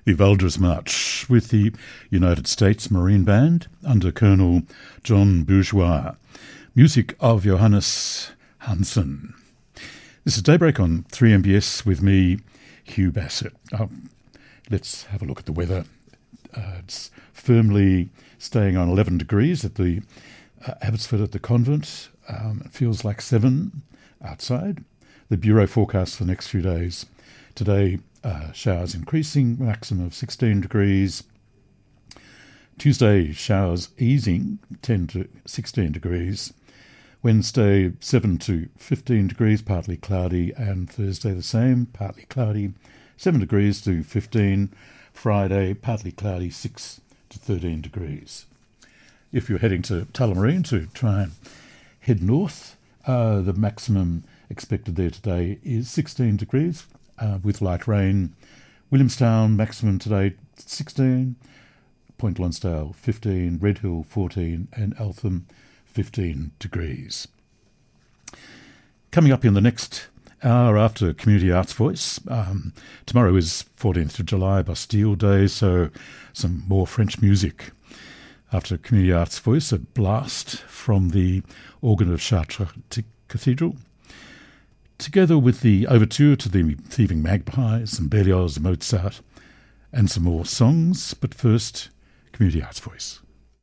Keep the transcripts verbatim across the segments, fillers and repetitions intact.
the Valdres March with the United States Marine Band under Colonel John Bourgeois. Music of Johannes Hansen. This is Daybreak on three M B S with me, Hugh Bassett. Oh, let's have a look at the weather. Uh, it's firmly staying on eleven degrees at the uh, Abbotsford at the Convent. Um, it feels like seven outside. The Bureau forecast for the next few days. Today, uh, showers increasing, maximum of sixteen degrees. Tuesday, showers easing, ten to sixteen degrees. Wednesday, seven to fifteen degrees, partly cloudy, and Thursday the same, partly cloudy, seven degrees to fifteen. Friday, partly cloudy, six to thirteen degrees. If you're heading to Tullamarine to try and head north, uh, the maximum expected there today is sixteen degrees uh, with light rain. Williamstown, maximum today sixteen. Point Lonsdale, fifteen. Redhill, fourteen. And Eltham, fifteen degrees. Coming up in the next hour after Community Arts Voice, um, tomorrow is fourteenth of July, Bastille Day, so some more French music. After Community Arts Voice, a blast from the organ of Chartres Cathedral, together with the overture to the Thieving Magpies, some Berlioz, Mozart, and some more songs. But first, Community Arts Voice.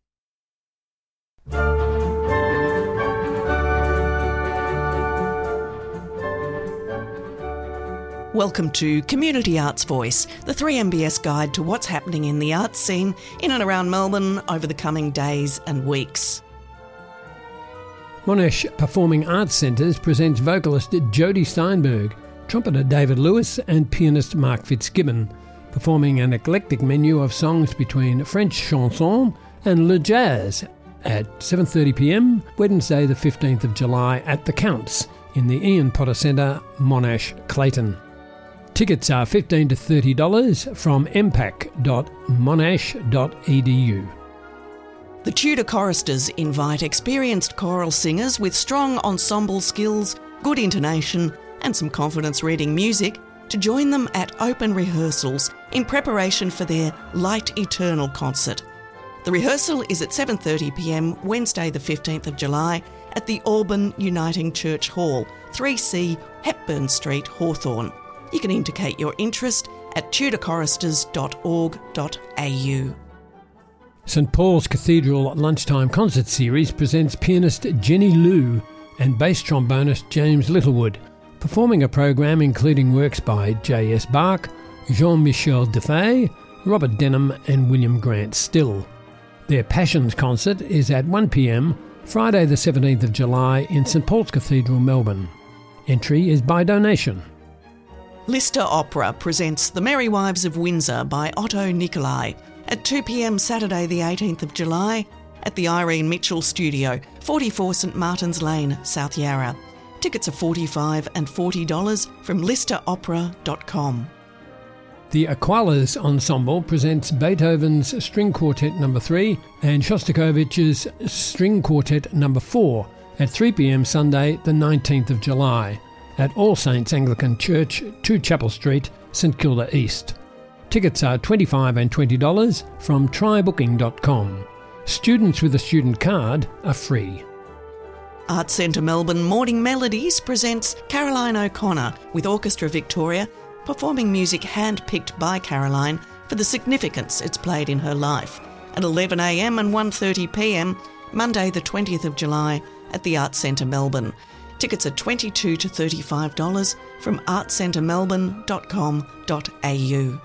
Welcome to Community Arts Voice, the three M B S guide to what's happening in the arts scene in and around Melbourne over the coming days and weeks. Monash Performing Arts Centres presents vocalist Jodie Steinberg, trumpeter David Lewis and pianist Mark Fitzgibbon, performing an eclectic menu of songs between French chanson and le jazz at seven thirty p m, Wednesday the fifteenth of July at The Counts in the Ian Potter Centre, Monash, Clayton. Tickets are fifteen to thirty dollars from m p a c dot monash dot e d u. The Tudor Choristers invite experienced choral singers with strong ensemble skills, good intonation and some confidence reading music to join them at open rehearsals in preparation for their Light Eternal concert. The rehearsal is at seven thirty p m Wednesday the fifteenth of July at the Auburn Uniting Church Hall, three C Hepburn Street, Hawthorn. You can indicate your interest at tudor choristers dot org dot a u. St Paul's Cathedral Lunchtime Concert Series presents pianist Jenny Liu and bass trombonist James Littlewood, performing a program including works by J S Bach, Jean-Michel Defay, Robert Denham and William Grant Still. Their Passions concert is at one p m Friday the seventeenth of July in St Paul's Cathedral, Melbourne. Entry is by donation. Lister Opera presents The Merry Wives of Windsor by Otto Nicolai at two p m Saturday the eighteenth of July at the Irene Mitchell Studio, forty-four St Martin's Lane, South Yarra. Tickets are forty-five dollars and forty dollars from lister opera dot com. The Aqualas Ensemble presents Beethoven's String Quartet number three and Shostakovich's String Quartet number four at three p m Sunday the nineteenth of July at All Saints Anglican Church, two Chapel Street, St Kilda East. Tickets are twenty-five dollars and twenty dollars from try booking dot com. Students with a student card are free. Arts Centre Melbourne Morning Melodies presents Caroline O'Connor with Orchestra Victoria, performing music hand-picked by Caroline for the significance it's played in her life at eleven a m and one thirty p m Monday the twentieth of July at the Arts Centre Melbourne. Tickets are twenty-two dollars to thirty-five dollars from arts centre melbourne dot com dot a u.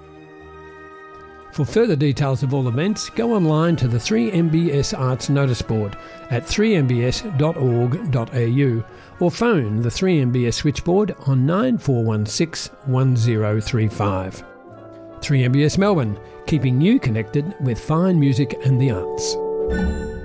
For further details of all events, go online to the three M B S Arts Notice Board at three m b s dot org dot a u or phone the three M B S switchboard on nine four one six one zero three five. three M B S Melbourne, keeping you connected with fine music and the arts.